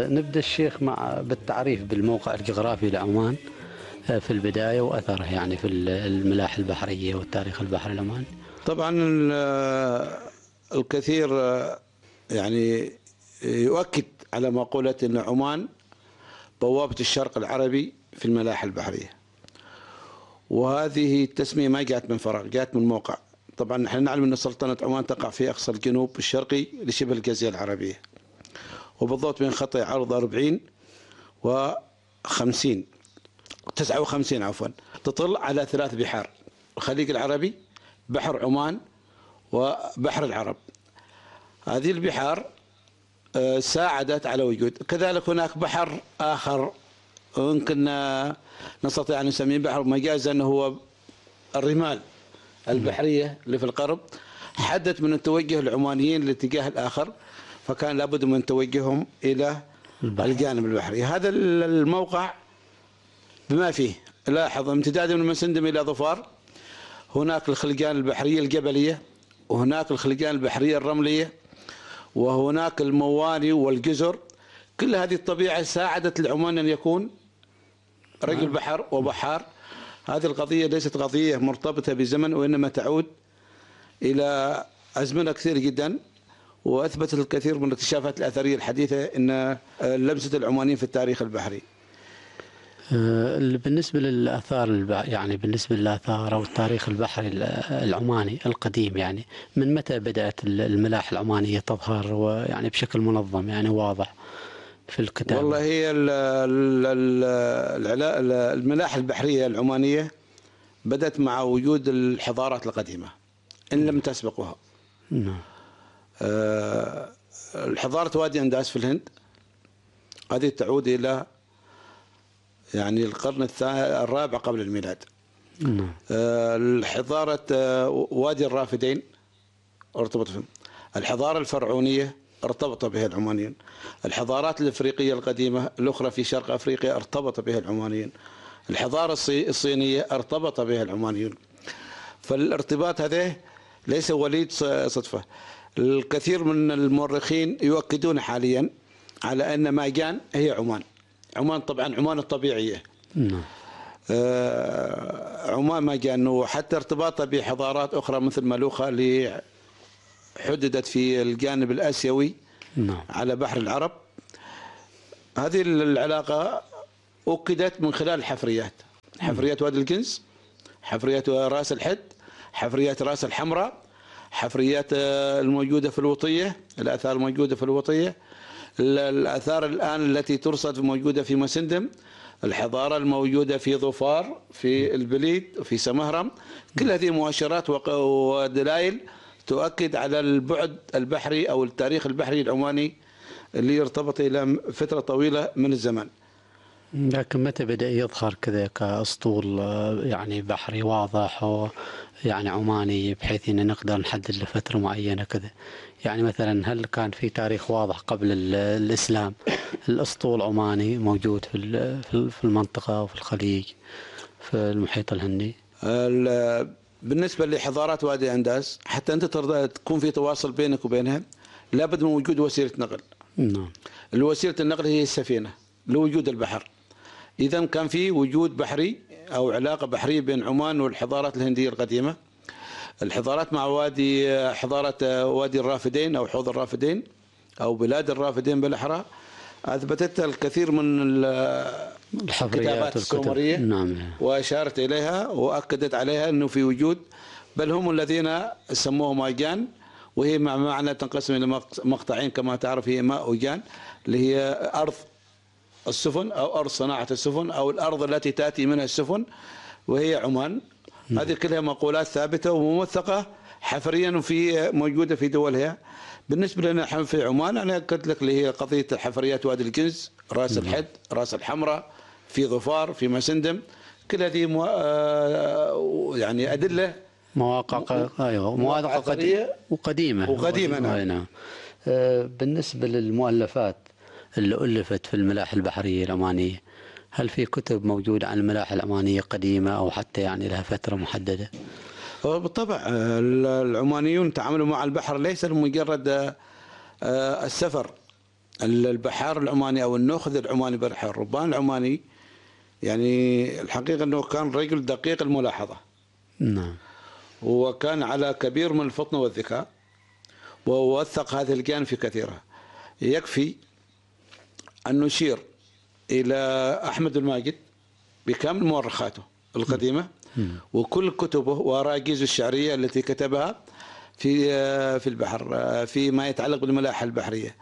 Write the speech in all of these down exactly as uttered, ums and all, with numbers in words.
نبدأ الشيخ مع بالتعريف بالموقع الجغرافي لعمان في البداية وأثره يعني في الملاحة البحرية والتاريخ البحري العماني. طبعا الكثير يعني يؤكد على مقولة أن عمان بوابة الشرق العربي في الملاحة البحرية، وهذه التسمية ما جاءت من فراغ، جاءت من موقع. طبعا نحن نعلم أن سلطنة عمان تقع في أقصى الجنوب الشرقي لشبه الجزيرة العربية، وبالضبط بين خطي عرض أربعين وخمسين تسعة وخمسين عفوا، تطل على ثلاث بحار: الخليج العربي، بحر عمان، وبحر العرب. هذه البحار ساعدت على وجود، كذلك هناك بحر آخر يمكن نستطيع أن نسميه بحر مجازا، هو الرمال البحرية اللي في القرب، حدت من التوجه العمانيين للاتجاه الآخر، فكان لابد من توجههم إلى البحر. الجانب البحري. هذا الموقع بما فيه لاحظ امتدادا من مسندم إلى ظفار، هناك الخلجان البحرية الجبلية، وهناك الخلجان البحرية الرملية، وهناك المواني والجزر. كل هذه الطبيعة ساعدت العمان أن يكون رجل بحر وبحار. هذه القضية ليست قضية مرتبطة بزمن، وإنما تعود إلى أزمنة كثير جدا، وأثبتت الكثير من الاكتشافات الأثرية الحديثة أن لمسة العمانيين في التاريخ البحري. بالنسبة للآثار يعني بالنسبة للآثار أو التاريخ البحري العماني القديم، يعني من متى بدأت الملاحة العمانية تظهر ويعني بشكل منظم يعني واضح في الكتاب؟ والله هي الملاحة البحرية العمانية بدأت مع وجود الحضارات القديمة إن لم تسبقها. نعم. أه الحضارة وادي أنداس في الهند، هذه تعود إلى يعني القرن الرابع قبل الميلاد. نعم. أه حضارة أه وادي الرافدين ارتبط فيهم. الحضارة الفرعونية ارتبط بها العمانيين. الحضارات الافريقيه القديمه الاخرى في شرق افريقيا ارتبط بها العمانيين. الحضاره الصينيه ارتبط بها العمانيون. فالارتباط هذا ليس وليد صدفه. الكثير من المؤرخين يؤكدون حاليا على ان ماجان هي عمان. عمان طبعا عمان الطبيعيه. نعم. آه عمان ماجان، وحتى ارتباطها بحضارات اخرى مثل ملوخه اللي حددت في الجانب الآسيوي. نعم. على بحر العرب. هذه العلاقة أكدت من خلال الحفريات، حفريات وادي الجنز، حفريات راس الحد، حفريات راس الحمراء، حفريات الموجودة في الوطية، الآثار الموجودة في الوطية، الآثار الآن التي ترصد موجودة في مسندم، الحضارة الموجودة في ظفار، في البليد، وفي سمهرم. كل هذه مؤشرات ودلائل تؤكد على البعد البحري أو التاريخ البحري العماني اللي يرتبط إلى فترة طويلة من الزمن. لكن متى بدأ يظهر كذا كأسطول يعني بحري واضح ويعني عماني بحيث أن نقدر نحدد له فترة معينة كذا؟ يعني مثلا هل كان في تاريخ واضح قبل الإسلام الأسطول عماني موجود في في المنطقة وفي الخليج في المحيط الهندي؟ بالنسبة لحضارات وادي أنداس، حتى أنت ترضى تكون في تواصل بينك وبينها لابد من وجود وسيلة نقل. نعم. الوسيلة النقل هي السفينة لوجود البحر. إذا كان في وجود بحري أو علاقة بحرية بين عمان والحضارات الهندية القديمة. الحضارات مع وادي حضارة وادي الرافدين أو حوض الرافدين أو بلاد الرافدين بالأحرى أثبتت الكثير من الكتابات السومرية. نعم. وأشارت إليها وأكدت عليها أنه في وجود، بل هم الذين سموه ماجان، وهي مع معنى تنقسم إلى مقطعين كما تعرف، هي ماء وجان اللي هي أرض السفن أو أرض صناعة السفن أو الأرض التي تأتي منها السفن، وهي عمان. م. هذه كلها مقولات ثابتة وموثقة حفريا في موجودة في دولها. بالنسبة لنا في عمان أنا أكد لك اللي هي قضية حفريات وادي الجنز، راس الحد، راس الحمراء، في ظفار، في مسندم. كل هذه مو... يعني أدلة مواقع ايوه مواقع قديمه وقديمه وقديمه. نعم. نعم. بالنسبه للمؤلفات اللي الفت في الملاحه البحريه العمانيه، هل في كتب موجوده عن الملاحه العمانيه قديمه او حتى يعني لها فتره محدده؟ بالطبع العمانيون تعاملوا مع البحر ليس لمجرد السفر البحار العماني أو النوخذ العماني بحر الربان العماني، يعني الحقيقة أنه كان رجل دقيق الملاحظة. نعم. وكان على كبير من الفطن والذكاء، ووثق هذه الجانب في كثيرها. يكفي أن نشير إلى أحمد الماجد بكامل مؤرخاته القديمة وكل كتبه وأراجيزه الشعرية التي كتبها في في البحر، فيما يتعلق بالملاحة البحرية.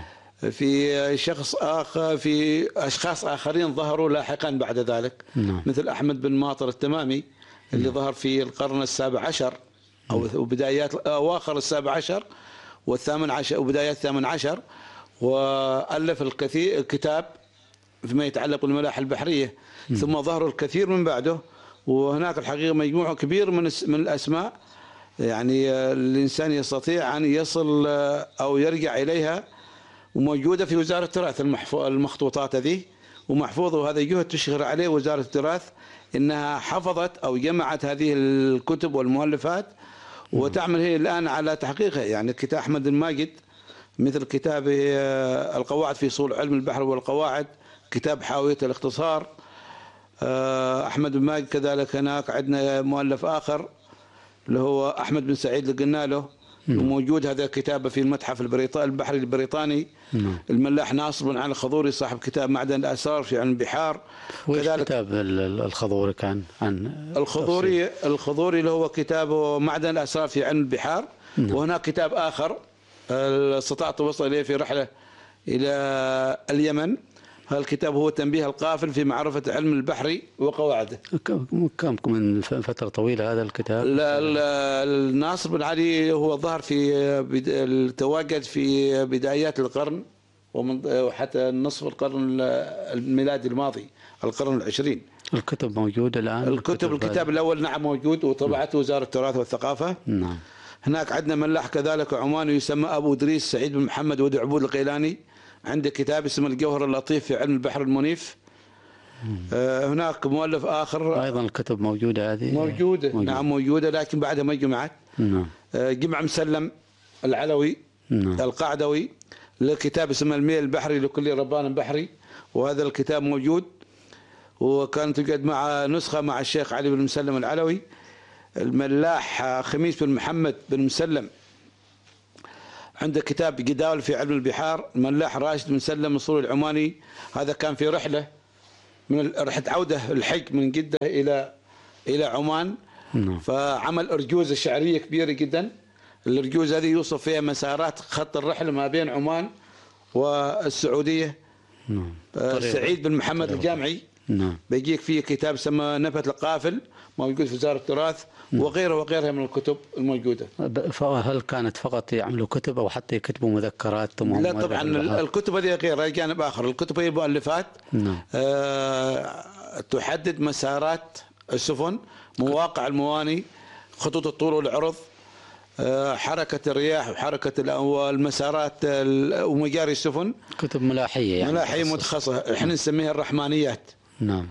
في شخص آخر في أشخاص آخرين ظهروا لاحقا بعد ذلك، مثل أحمد بن ماطر التمامي اللي ظهر في القرن السابع عشر أو بدايات أواخر السابع عشر والثامن عشر وبدايات الثامن عشر، وألف الكثير كتاب فيما يتعلق بالملاحة البحرية. م. ثم ظهروا الكثير من بعده، وهناك الحقيقة مجموعة كبير من من الأسماء يعني الإنسان يستطيع أن يصل أو يرجع إليها، وموجودة في وزارة التراث المخطوطات هذه ومحفوظة، وهذا جهد تشكر عليه وزارة التراث إنها حفظت أو جمعت هذه الكتب والمؤلفات وتعمل هي الآن على تحقيقها. يعني كتاب أحمد الماجد مثل كتاب القواعد في صول علم البحر والقواعد، كتاب حاوية الاختصار أحمد الماجد. كذلك هناك عندنا مؤلف آخر اللي هو أحمد بن سعيد اللي قلنا له، وموجود هذا كتابه في المتحف البريطاني البحري البريطاني. الملاح ناصر بن علي الخضوري صاحب كتاب معدن الأسرار في علم البحار. كذلك كتاب الخضوري كان عن الخضوري الخضوري اللي هو كتابه معدن الأسرار في علم البحار. نعم. وهناك كتاب آخر استطعت توصل إليه في رحلة إلى اليمن، هذا الكتاب هو تنبيه القافل في معرفة علم البحري وقواعده. كم من فترة طويلة هذا الكتاب؟ الناصر بن علي هو ظهر في تواجد في بدايات القرن وحتى نصف القرن الميلادي الماضي، القرن العشرين. الكتب موجودة الآن؟ الكتب الكتاب الأول نعم موجود وطبعته وزارة التراث والثقافة. نعم. هناك عندنا ملاح كذلك عماني يسمى أبو إدريس سعيد بن محمد ودي عبود القيلاني، عنده كتاب اسمه الجوهر اللطيف في علم البحر المنيف. آه هناك مؤلف آخر أيضا الكتب موجودة هذه؟ موجودة, موجودة. نعم موجودة لكن بعدها ما جمعت. نعم. آه جمع مسلم العلوي. نعم. القعدوي لكتاب اسمه الميل البحري لكل ربان بحري، وهذا الكتاب موجود، وكانت توجد مع نسخة مع الشيخ علي بن مسلم العلوي. الملاح خميس بن محمد بن مسلم عنده كتاب جداول في علم البحار. الملاح راشد بن مسلم الصوري العماني، هذا كان في رحلة من رحلة عودة الحج من جدة إلى إلى عمان. نعم. فعمل أرجوزة شعرية كبيرة جدا. الأرجوزة هذه يوصف فيها مسارات خط الرحلة ما بين عمان والسعودية. نعم. سعيد بن محمد الجامعي. نعم. بيجيك فيه كتاب سمى نفث القافل موجود في وزارة التراث. نعم. وغيره وغيرها من الكتب الموجودة. فهل كانت فقط يعملوا كتب أو حتى يكتبوا مذكرات؟ لا طبعا الكتب هذه غير جانب آخر. الكتب هي مؤلفات. نعم. أه تحدد مسارات السفن، مواقع المواني، خطوط الطول والعرض، أه حركة الرياح وحركة المسارات ومجاري السفن. كتب ملاحية يعني ملاحية متخصصة احنا نسميها الرحمانيات. نعم.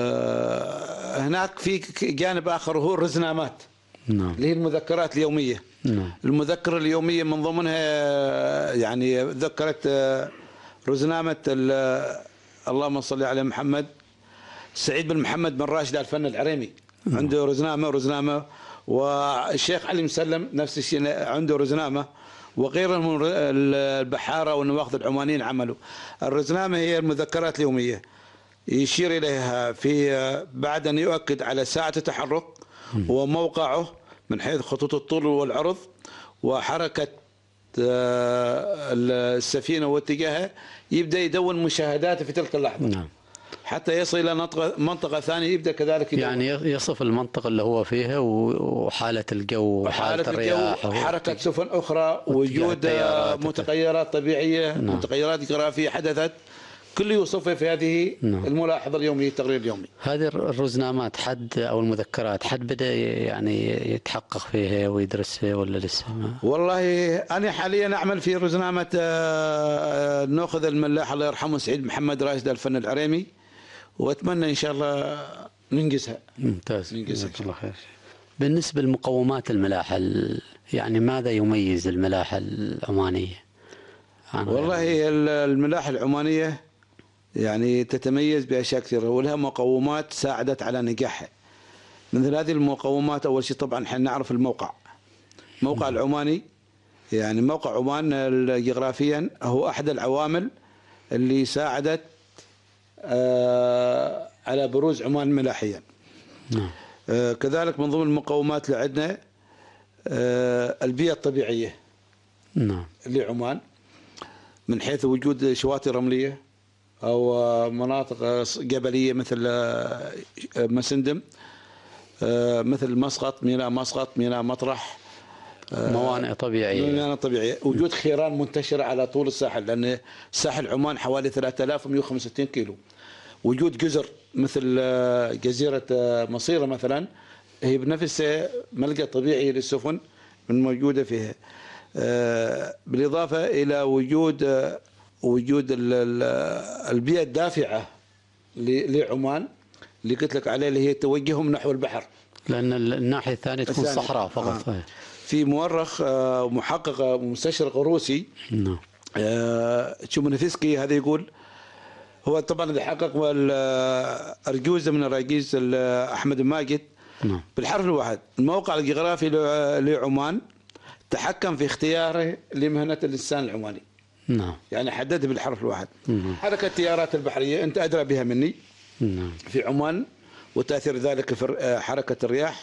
أه هناك في جانب آخر هو الرزنامات. نعم. اللي هي المذكرات اليومية. نعم. المذكرة اليومية من ضمنها يعني ذكرت رزنامة اللهم صل على محمد سعيد بن محمد بن راشد الفن العريمي. نعم. عنده رزنامة ورزنامة، والشيخ علي مسلم نفس الشيء عنده رزنامة، وغيرهم من البحارة والنواخذ العمانيين عملوا. الرزنامة هي المذكرات اليومية يشير إليها في بعد أن يؤكد على ساعة التحرك وموقعه من حيث خطوط الطول والعرض وحركة السفينة واتجاهها، يبدأ يدون مشاهداته في تلك اللحظة. نعم. حتى يصل إلى منطقة ثانية يبدأ كذلك يدون. يعني يصف المنطقة اللي هو فيها وحالة الجو وحالة الرياح وحركة سفن أخرى، وجود متغيرات طبيعية. نعم. متغيرات جغرافية حدثت، كل يوصفه في هذه. نعم. الملاحظة اليومية التقرير اليومي. هذه الرزنامات حد أو المذكرات حد بدأ يعني يتحقق فيها ويدرسها ولا لسه ما؟ والله أنا حاليا أعمل في رزنامة ناخذ الملاح الله يرحمه سعيد محمد راشد الفن العريمي، وأتمنى إن شاء الله ننجزها. ممتاز. جزاك الله خير. بالنسبة لمقومات الملاحة يعني ماذا يميز الملاحة العمانية والله الملاحة العمانية يعني تتميز بأشياء كثيرة ولها مقومات ساعدت على نجاحها. مثل هذه المقومات أول شيء طبعا احنا نعرف الموقع، موقع العماني، يعني موقع عمان جغرافيا هو أحد العوامل اللي ساعدت على بروز عمان ملاحيا. نعم. كذلك من ضمن المقومات اللي عندنا البيئة الطبيعية نعم لعمان، من حيث وجود شواطئ رملية أو مناطق جبلية مثل مسندم، مثل مسقط، ميناء مسقط، ميناء مطرح، موانئ طبيعية، موانئ طبيعية. وجود خيران منتشرة على طول الساحل، لأن ساحل عمان حوالي ثلاثة آلاف ومئة وخمسة وستين كيلو. وجود جزر مثل جزيرة مصيرة مثلا، هي بنفسها ملقى طبيعي للسفن من موجودة فيها، بالإضافة إلى وجود وجود البيئة الدافعة لعمان اللي قلت لك عليه، اللي هي توجههم نحو البحر، لأن الناحية الثانية تكون صحراء فقط. آه. في مؤرخ محقق مستشرق روسي نعم تشومنفسكي هذا يقول، هو طبعا اللي حقق أرجوزة من الراجيز أحمد ماجد. نعم. بالحرف الواحد الموقع الجغرافي لعمان تحكم في اختياره لمهنة الإنسان العماني. نعم. يعني حدد بالحرف الواحد. نعم. حركة التيارات البحرية أنت أدرى بها مني. نعم. في عمان، وتأثير ذلك في حركة الرياح.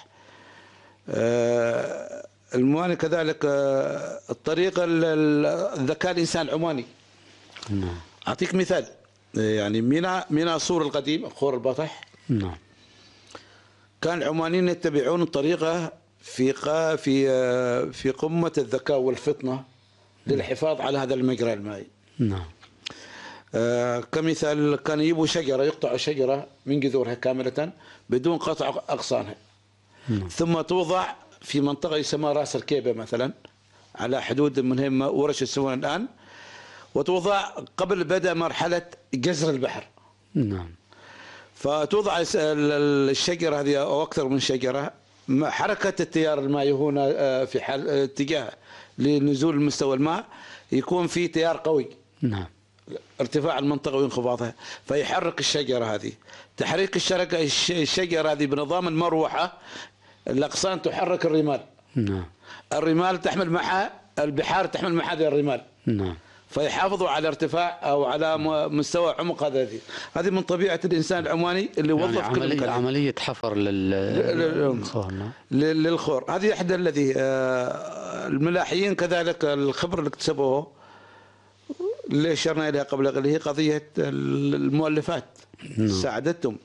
الموانئ كذلك، الطريقة الذكاء الإنسان العماني. نعم. أعطيك مثال، يعني ميناء ميناء صور القديم، خور البطح. نعم. كان العمانيين يتبعون الطريقة في في في قمة الذكاء والفطنة للحفاظ على هذا المجرى المائي. نعم. آه كمثال، كان يجيبوا شجرة، يقطعوا شجرة من جذورها كاملة بدون قطع أغصانها. نعم. ثم توضع في منطقة يسمى رأس الكيبة مثلا، على حدود من ورش السفن الآن، وتوضع قبل بدء مرحلة جزر البحر. نعم. فتوضع الشجرة هذه أو أكثر من شجرة، حركة التيار المائي هنا في حال اتجاه لنزول مستوى الماء يكون في تيار قوي. نعم. ارتفاع المنطقة وانخفاضها، فيحرك الشجرة هذه. تحريك الشركة الشجرة هذه بنظام المروحة، الأغصان تحرك الرمال. نعم. الرمال تحمل معها، البحار تحمل معها هذه الرمال. نعم. فيحافظوا على ارتفاع او على مستوى عمق هذه. هذه من طبيعه الانسان العماني اللي يعني وظف عملية كل عمليه حفر للخور. للخور. هذه احدى الذي الملاحيين كذلك الخبره اللي اكتسبوه اللي اشرنا اليها قبل قليل هي قضيه المؤلفات. نعم. ساعدتهم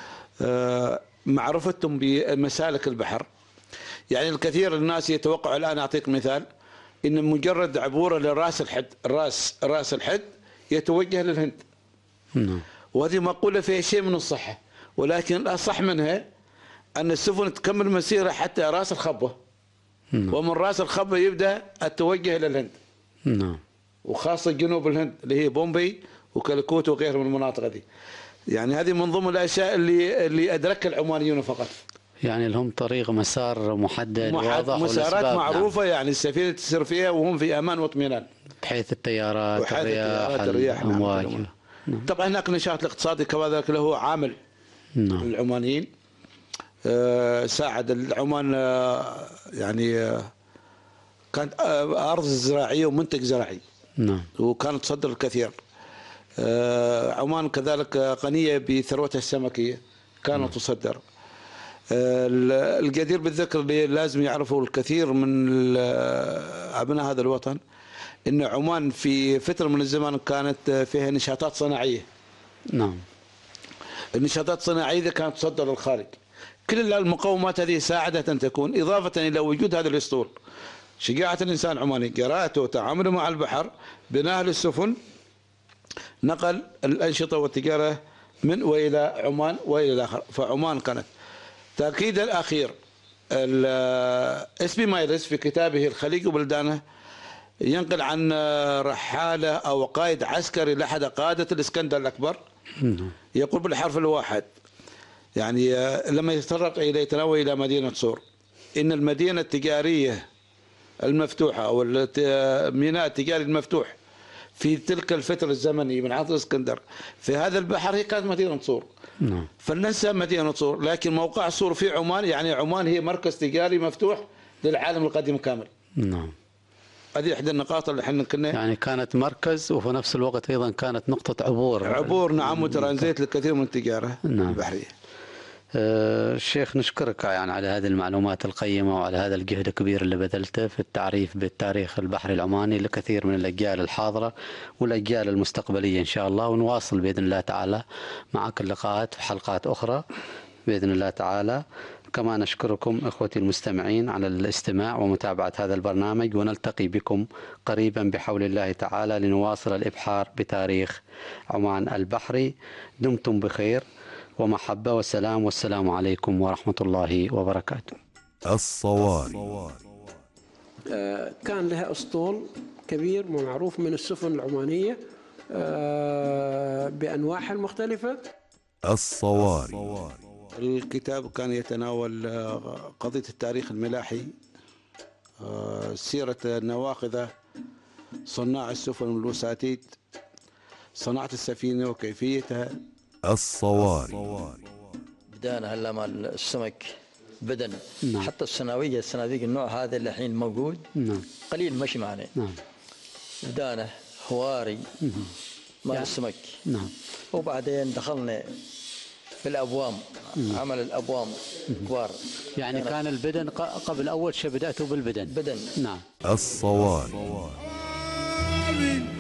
معرفتهم بمسالك البحر. يعني الكثير الناس يتوقع الان، اعطيك مثال، إن مجرد عبوره لراس الحد، راس راس الحد يتوجه للهند. نعم. وهذه مقولة فيها شيء من الصحة، ولكن الأصح منها أن السفن تكمل مسيرة حتى راس الخبة. نعم. ومن راس الخبة يبدأ التوجه إلى الهند. نعم. وخاصة جنوب الهند اللي هي بومبي وكالكوت وغيرها من المناطق هذه. يعني هذه من ضمن الأشياء اللي اللي أدركها العمانيون فقط. يعني لهم طريق مسار محدد واضح، مسارات معروفة. نعم. يعني السفينة تسير فيها وهم في أمان واطمئنان، بحيث التيارات، وحيث الرياح، الرياح الأمواج. نعم. نعم. طبعا هناك النشاط الاقتصادي كذلك له عامل. نعم. العمانيين آه ساعد العمان، آه يعني آه كانت آه أرض زراعية ومنتج زراعي. نعم. وكانت تصدر الكثير. آه عمان كذلك غنية بثروتها السمكية، كانت نعم. تصدر. الجدير بالذكر اللي لازم يعرفوا الكثير من أبناء هذا الوطن، إن عمان في فترة من الزمان كانت فيها نشاطات صناعية. نعم. النشاطات الصناعية كانت تصدر للخارج. كل المقومات هذه ساعدت أن تكون، إضافة إلى وجود هذا الأسطول، شجاعة الإنسان العماني، قراءته وتعامله مع البحر، بناء للسفن، نقل الأنشطة والتجارة من وإلى عمان وإلى الآخر. فعمان كانت. تأكيد الأخير، اسبي مايلس في كتابه الخليج وبلدانه ينقل عن رحالة أو قائد عسكري لأحد قادة الإسكندر الأكبر، يقول بالحرف الواحد، يعني لما يتطرق إلى يتنوى إلى مدينة صور، إن المدينة التجارية المفتوحة أو الميناء التجاري المفتوح في تلك الفترة الزمنية من عصر الإسكندر في هذا البحر هي كانت مدينة صور. نعم. فلننسى مدينة صور، لكن موقع صور في عمان، يعني عمان هي مركز تجاري مفتوح للعالم القديم كامل. نعم. هذه إحدى النقاط اللي احنا كنا يعني كانت مركز وفي نفس الوقت أيضا كانت نقطة عبور عبور نعم وترانزيت للكثير من التجارة نعم. البحرية. أه الشيخ نشكرك يعني على هذه المعلومات القيمة وعلى هذا الجهد الكبير اللي بذلته في التعريف بالتاريخ البحري العماني لكثير من الأجيال الحاضرة والأجيال المستقبلية إن شاء الله، ونواصل بإذن الله تعالى معك اللقاءات في حلقات أخرى بإذن الله تعالى. كما نشكركم إخوتي المستمعين على الاستماع ومتابعة هذا البرنامج، ونلتقي بكم قريبا بحول الله تعالى لنواصل الإبحار بتاريخ عمان البحري. دمتم بخير ومحبة والسلام، والسلام عليكم ورحمة الله وبركاته. الصواري كان لها أسطول كبير معروف من السفن العمانية بأنواعها المختلفة. الصواري الكتاب كان يتناول قضية التاريخ الملاحي، سيرة النواقذة، صناع السفن والوساتيد، صناعة السفينة وكيفيتها. الصواري بدأنا هلا مع السمك بدن. نعم. حتى السنوية الصناديق النوع هذا اللي الحين موجود. نعم. قليل مشي معنا. نعم. بدأنا هواري مع يعني السمك. نعم. وبعدين دخلنا في الأبوام. مم. عمل الأبوام كبار. يعني كان البدن قبل أول شيء بدأتوا بالبدن. بدن. نعم. الصواري